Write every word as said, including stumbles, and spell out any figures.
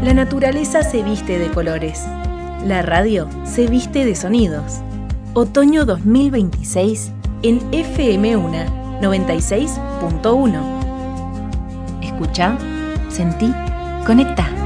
La naturaleza se viste de colores. La radio se viste de sonidos. Otoño dos mil veintiséis en F M UNA noventa y seis punto uno. Escucha, sentí, conecta.